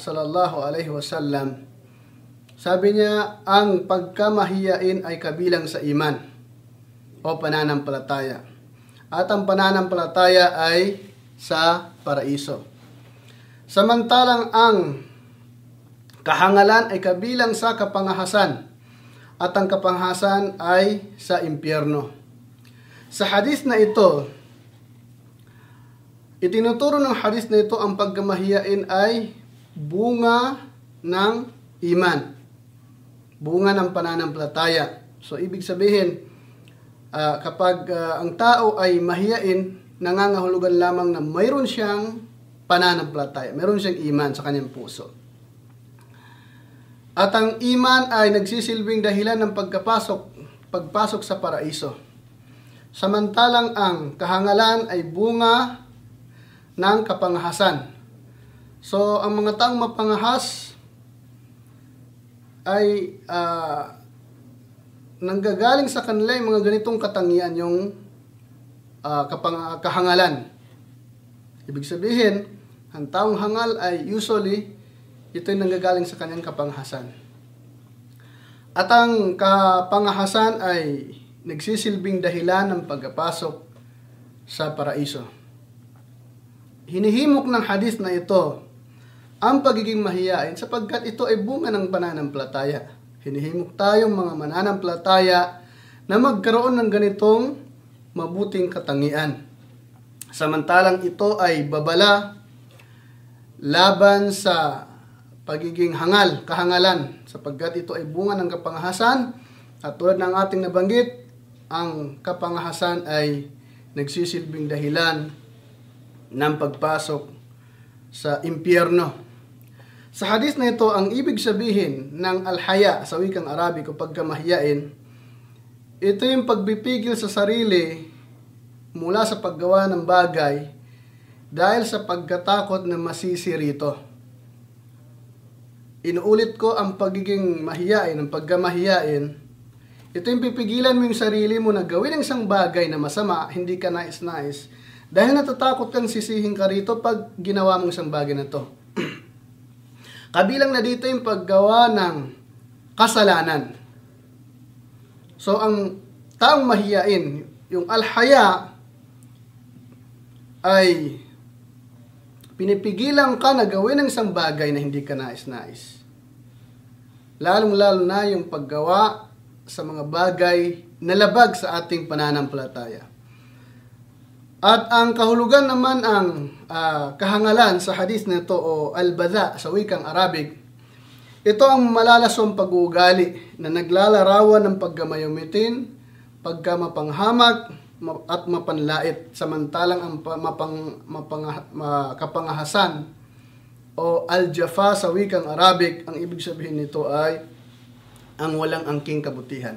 sallallahu alaihi wasallam, sabi niya, ang pagkamahiyain ay kabilang sa iman o pananampalataya. At ang pananampalataya ay sa paraiso. Samantalang ang kahangalan ay kabilang sa kapangahasan at ang kapangahasan ay sa impyerno. Sa hadis na ito, itinuturo ng hadis na ito ang pagkamahiyain ay bunga ng iman. Bunga ng pananampalataya. So, ibig sabihin, kapag ang tao ay mahiyain, nangangahulugan lamang na mayroon siyang pananampalataya. Mayroon siyang iman sa kanyang puso. At ang iman ay nagsisilbing dahilan ng pagpasok sa paraiso. Samantalang ang kahangalan ay bunga ng kapangahasan. So, ang mga taong mapangahas ay nanggagaling sa kanila yung mga ganitong katangian, yung kahangalan. Ibig sabihin, ang taong hangal ay usually ito'y nanggagaling sa kanyang kapangahasan. At ang kapangahasan ay nagsisilbing dahilan ng pagpasok sa paraiso. Hinihimok ng hadis na ito ang pagiging mahiyain sapagkat ito ay bunga ng pananampalataya. Hinihimok tayong mga mananampalataya na magkaroon ng ganitong mabuting katangian. Samantalang ito ay babala laban sa pagiging kahangalan, sapagkat ito ay bunga ng kapangahasan at tulad ng ating nabanggit, ang kapangahasan ay nagsisilbing dahilan ng pagpasok sa impyerno. Sa hadis na ito, ang ibig sabihin ng al-haya sa wikang Arabic o pagkamahiyain, ito yung pagpipigil sa sarili mula sa paggawa ng bagay dahil sa pagkatakot na masisi rito. Inuulit ko, ang pagiging mahiyain, ang pagkamahiyain, ito yung pipigilan mo yung sarili mo na gawin ang isang bagay na masama, hindi ka nais-nais, dahil natatakot kang sisihin ka rito pag ginawa mong isang bagay na to. Kabilang na dito yung paggawa ng kasalanan. So, ang taong mahiyain, yung al-haya, ay pinipigilan ka na gawin ang isang bagay na hindi ka nais-nais. Lalong-lalo na yung paggawa sa mga bagay na labag sa ating pananampalataya. At ang kahulugan naman ang kahangalan sa hadis na ito o al-badha sa wikang Arabic, ito ang malalasong pag-uugali na naglalarawan ng paggamayumitin, pagkamapanghamak, at mapanlait, samantalang ang kapangahasan o al-jafa sa wikang Arabic, ang ibig sabihin nito ay ang walang angking kabutihan.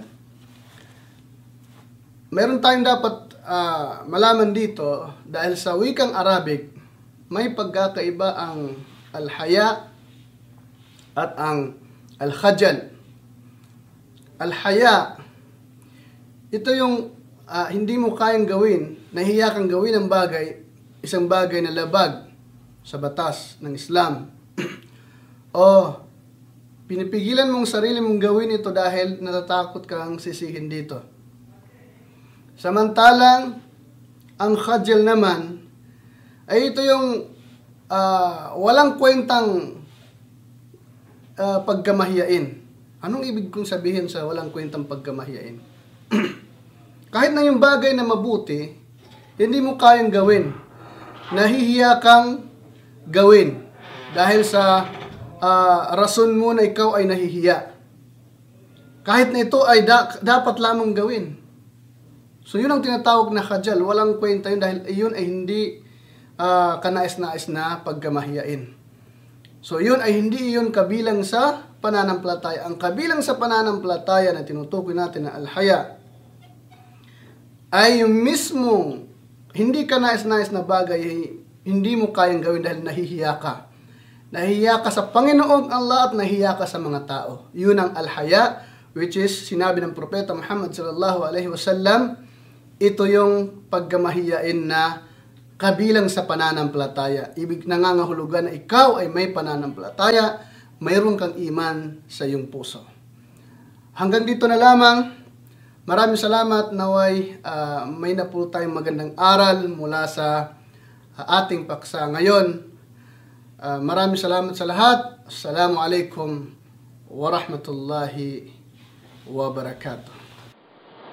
Meron tayong dapat malaman dito dahil sa wikang Arabic may pagkakaiba ang al-haya at ang al-khajal. Al-haya, ito yung hindi mo kayang gawin, nahiya kang gawin ang bagay, isang bagay na labag sa batas ng Islam. O pinipigilan mong sarili mong gawin ito dahil natatakot kang sisihin dito. Samantalang ang khajal naman ay ito yung walang kwentang pagkamahiyain. Anong ibig kong sabihin sa walang kwentang pagkamahiyain? Kahit na yung bagay na mabuti, hindi mo kayang gawin. Nahihiya kang gawin dahil sa rason mo na ikaw ay nahihiya. Kahit na ito ay dapat lamang gawin. So yun ang tinatawag na khajal. Walang kwenta yun dahil yun ay hindi kanais-nais na pagkamahiyain. So yun ay hindi yun kabilang sa pananampalataya. Ang kabilang sa pananampalataya na tinutukoy natin na al-haya ay yung mismong hindi ka nais-nais na bagay, hindi mo kayang gawin dahil nahihiya ka. Nahihiya ka sa Panginoong Allah at nahihiya ka sa mga tao. Yun ang al-haya, which is sinabi ng Propeta Muhammad sallallahu alaihi wasallam, ito yung pagkamahiyain na kabilang sa pananampalataya. Ibig nangangahulugan na ikaw ay may pananampalataya, mayroon kang iman sa iyong puso. Hanggang dito na lamang. Maraming salamat. Naway may na po tayong magandang aral mula sa ating paksa ngayon. Maraming salamat sa lahat. Assalamualaikum warahmatullahi wabarakatuh.